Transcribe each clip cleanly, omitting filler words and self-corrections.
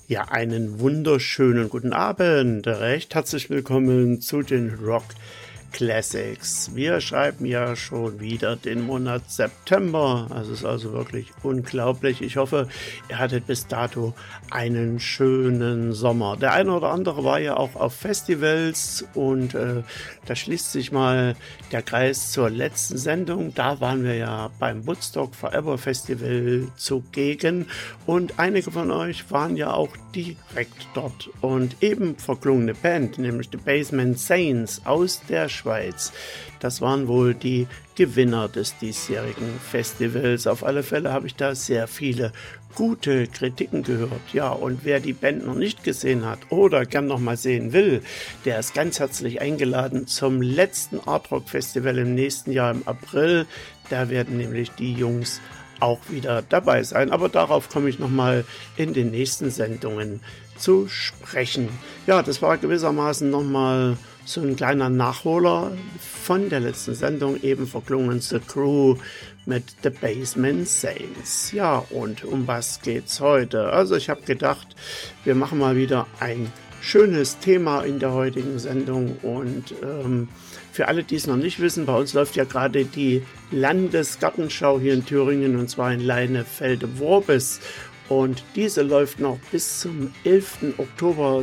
Ja, einen wunderschönen guten Abend. Recht herzlich willkommen zu den Rock Classics. Wir schreiben ja schon wieder den Monat September. Es ist also wirklich unglaublich. Ich hoffe, ihr hattet bis dato einen schönen Sommer. Der eine oder andere war ja auch auf Festivals und da schließt sich mal der Kreis zur letzten Sendung. Da waren wir ja beim Woodstock Forever Festival zugegen und einige von euch waren ja auch direkt dort. Und eben verklungene Band, nämlich The Basement Saints aus der Schweiz. Das waren wohl die Gewinner des diesjährigen Festivals. Auf alle Fälle habe ich da sehr viele gute Kritiken gehört. Ja, und wer die Band noch nicht gesehen hat oder gern noch mal sehen will, der ist ganz herzlich eingeladen zum letzten Art Rock Festival im nächsten Jahr im April. Da werden nämlich die Jungs auch wieder dabei sein. Aber darauf komme ich noch mal in den nächsten Sendungen zu sprechen. Ja, das war gewissermaßen noch mal so ein kleiner Nachholer von der letzten Sendung, eben verklungen The Crew mit The Basement Saints. Ja, und um was geht's heute? Also ich habe gedacht, wir machen mal wieder ein schönes Thema in der heutigen Sendung und für alle, die es noch nicht wissen, bei uns läuft ja gerade die Landesgartenschau hier in Thüringen und zwar in Leinefelde-Worbis. Und diese läuft noch bis zum 11. Oktober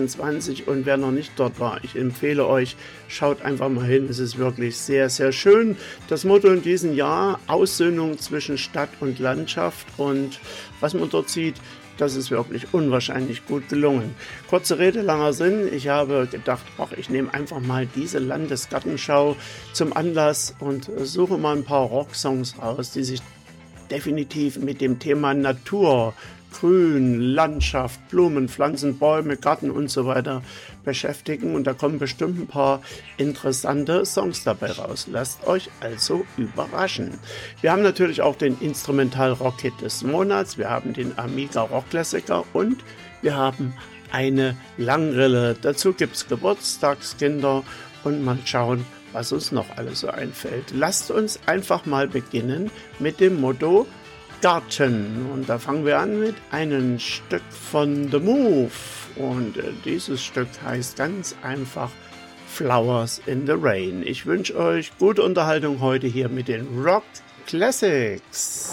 26 und wer noch nicht dort war, ich empfehle euch, schaut einfach mal hin, es ist wirklich sehr, sehr schön. Das Motto in diesem Jahr, Aussöhnung zwischen Stadt und Landschaft und was man dort sieht, das ist wirklich unwahrscheinlich gut gelungen. Kurze Rede, langer Sinn. Ich habe gedacht, ich nehme einfach mal diese Landesgartenschau zum Anlass und suche mal ein paar Rocksongs raus, die sich definitiv mit dem Thema Natur, Grün, Landschaft, Blumen, Pflanzen, Bäume, Garten und so weiter beschäftigen. Und da kommen bestimmt ein paar interessante Songs dabei raus. Lasst euch also überraschen. Wir haben natürlich auch den Instrumental-Rock-Hit des Monats. Wir haben den Amiga Rock-Klassiker und wir haben eine Langrille. Dazu gibt es Geburtstagskinder und mal schauen, was uns noch alles so einfällt. Lasst uns einfach mal beginnen mit dem Motto Garten. Und da fangen wir an mit einem Stück von The Move. Und dieses Stück heißt ganz einfach Flowers in the Rain. Ich wünsche euch gute Unterhaltung heute hier mit den Rock Classics.